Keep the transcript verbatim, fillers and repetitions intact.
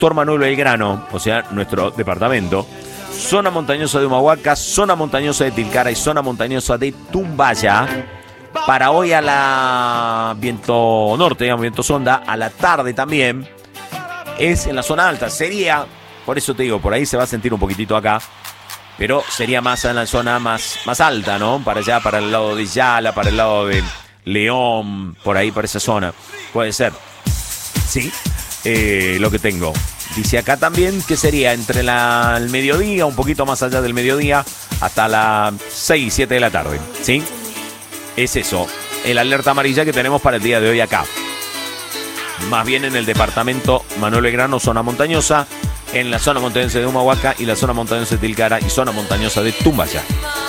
sector Manuel Belgrano, o sea, nuestro departamento, zona montañosa de Humahuaca, zona montañosa de Tilcara y zona montañosa de Tumbaya. Para hoy a la viento norte, digamos, viento sonda, a la tarde también, es en la zona alta. Sería, por eso te digo, por ahí se va a sentir un poquitito acá, pero sería más en la zona más, más alta, ¿no? Para allá, para el lado de Yala, para el lado de León, por ahí, para esa zona. Puede ser. Sí, eh, lo que tengo. Dice acá también que sería entre la, el mediodía, un poquito más allá del mediodía, hasta las seis, siete de la tarde, ¿sí? Es eso, el alerta amarilla que tenemos para el día de hoy acá. Más bien en el departamento Manuel Belgrano, zona montañosa, en la zona montañosa de Humahuaca y la zona montañosa de Tilcara y zona montañosa de Tumbaya.